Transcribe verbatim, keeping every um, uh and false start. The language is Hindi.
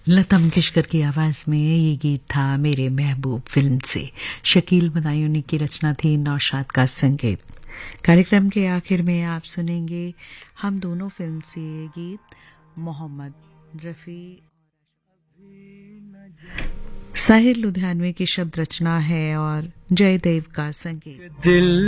लता मंगेशकर की आवाज में ये गीत था मेरे महबूब फिल्म से। शकील बदायूनी की रचना थी, नौशाद का संगीत। कार्यक्रम के आखिर में आप सुनेंगे हम दोनों फिल्म से ये गीत। मोहम्मद रफी साहिर लुधियानवी की शब्द रचना है और जयदेव का संगीत।